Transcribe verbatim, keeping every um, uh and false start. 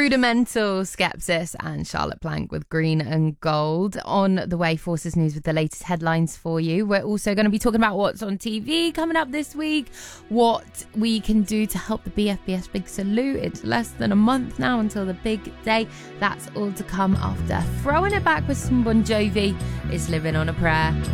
Rudimental, Skepsis and Charlotte Blanc with Green and Gold. On the way, Forces News with the latest headlines for you. We're also going to be talking about what's on T V coming up this week, what we can do to help the B F B S Big Salute. It's less than a month now until the big day. That's all to come after throwing it back with some Bon Jovi. It's Living on a Prayer.